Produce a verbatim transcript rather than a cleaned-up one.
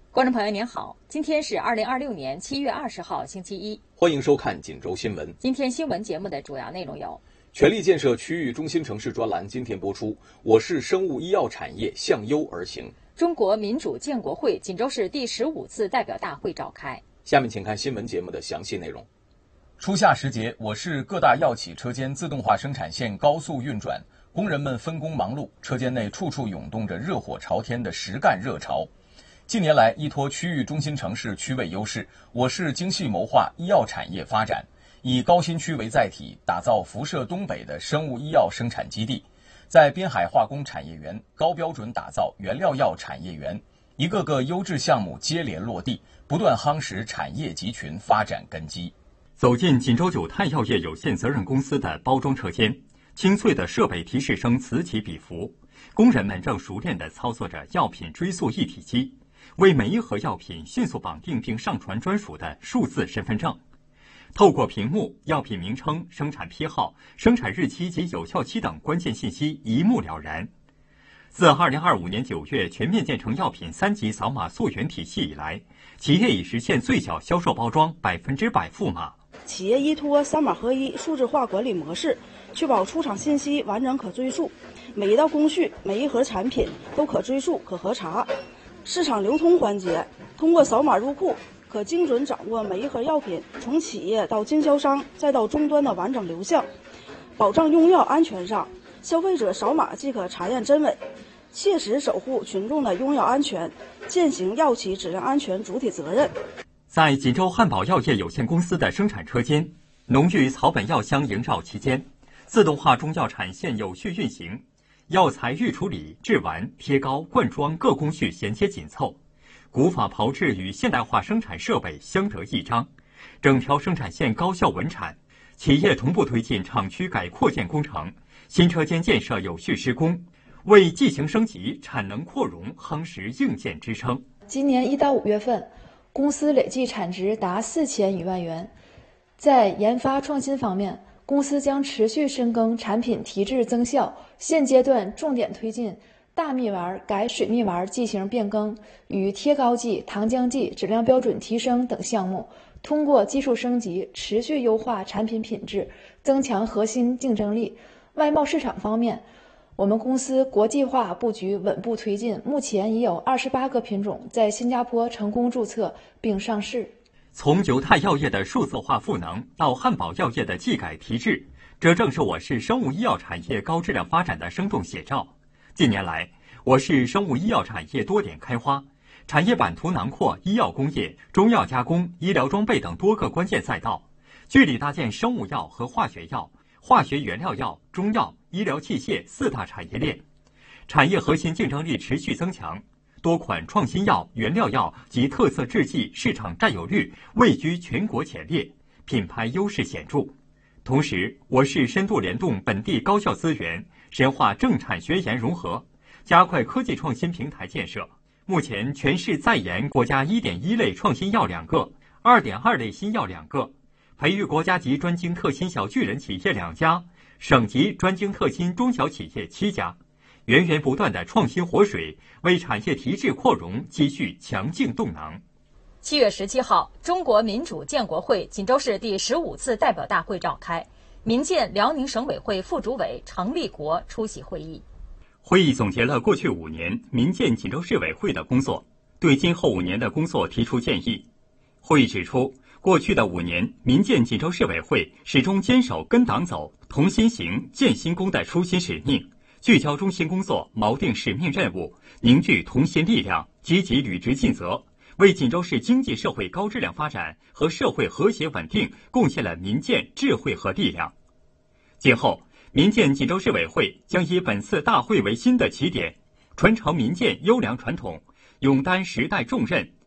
观众朋友您好，今天是二零二六年七月二十号星期一， 欢迎收看锦州新闻。 今天新闻节目的主要内容有： 全力建设区域中心城市专栏今天播出，我市生物医药产业向优而行。 中国民主建国会锦州市第十五次代表大会召开。 下面请看新闻节目的详细内容。 初夏时节，我市各大药企车间自动化生产线高速运转，工人们分工忙碌，车间内处处涌动着热火朝天的实干热潮。近年来，依托区域中心城市区位优势，我市精细谋划医药产业发展，以高新区为载体，打造辐射东北的生物医药生产基地，在滨海化工产业园高标准打造原料药产业园，一个个优质项目接连落地，不断夯实产业集群发展根基。 走进锦州九泰药业有限责任公司的包装车间，清脆的设备提示声此起彼伏，工人们正熟练地操作着药品追溯一体机，为每一盒药品迅速绑定并上传专属的数字身份证。透过屏幕，药品名称、生产批号、生产日期及有效期等关键信息一目了然。自二零二五年九月全面建成药品三级扫码溯源体系以来，企业已实现最小销售包装百分之百赋码。 企业依托三码合一数字化管理模式，确保出厂信息完整可追溯，每一道工序、每一盒产品都可追溯、可核查。市场流通环节，通过扫码入库，可精准掌握每一盒药品从企业到经销商再到终端的完整流向，保障用药安全上，消费者扫码即可查验真伪，切实守护群众的用药安全，践行药企质量安全主体责任。 在锦州汉宝药业有限公司的生产车间，浓郁草本药香萦绕其间，自动化中药产线有序运行，药材预处理、制完、贴膏、灌装各工序衔接紧凑，古法炮制与现代化生产设备相得益彰，整条生产线高效稳产。企业同步推进厂区改扩建工程，新车间建设有序施工，为技型升级、产能扩容夯实硬件支撑。 今年一到五月份，公司累计产值达四千余万元。在研发创新方面，公司将持续深耕产品提质增效，现阶段重点推进大蜜丸改水蜜丸剂型变更与贴膏剂、糖浆剂质量标准提升等项目，通过技术升级，持续优化产品品质，增强核心竞争力。外贸市场方面，我们公司国际化布局稳步推进，目前已有二十八个品种在新加坡成功注册并上市。 从九泰药业的数字化赋能到汉宝药业的技改提质，这正是我市生物医药产业高质量发展的生动写照。近年来，我市生物医药产业多点开花，产业版图囊括医药工业、中药加工、医疗装备等多个关键赛道，据理搭建生物药和化学药、化学原料药、中药、医疗器械四大产业链，产业核心竞争力持续增强，多款创新药、原料药及特色制剂市场占有率位居全国前列，品牌优势显著。同时，我市深度联动本地高校资源，深化政产学研融合，加快科技创新平台建设。目前，全市在研国家 一点一 类创新药两个， 二点二 类新药两个，培育国家级专精特新小巨人企业两家，省级专精特新中小企业七家，源源不断的创新活水，为产业提质扩容积蓄强劲动能。 七月十七号，中国民主建国会锦州市第十五次代表大会召开，民建辽宁省委会副主委程立国出席会议。 会议总结了过去五年民建锦州市委会的工作，对今后五年的工作提出建议。会议指出，过去的五年，民建锦州市委会始终坚守跟党走、同心行、建新功的初心使命，聚焦中心工作，锚定使命任务，凝聚同心力量，积极履职尽责，为锦州市经济社会高质量发展和社会和谐稳定贡献了民建智慧和力量。今后，民建锦州市委会将以本次大会为新的起点，传承民建优良传统，勇担时代重任，